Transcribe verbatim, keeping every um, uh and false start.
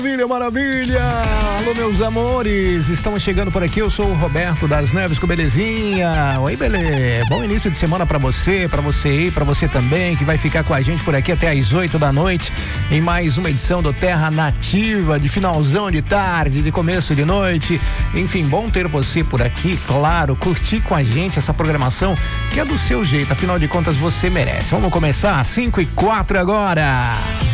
Maravilha, maravilha! Alô, meus amores, estamos chegando por aqui. Eu sou o Roberto das Neves, com belezinha? Oi, Belê. Bom início de semana pra você, pra você aí, pra você também, que vai ficar com a gente por aqui até às oito da noite, em mais uma edição do Terra Nativa, de finalzão de tarde, de começo de noite. Enfim, bom ter você por aqui, claro, curtir com a gente essa programação que é do seu jeito, afinal de contas você merece. Vamos começar? cinco e quatro agora.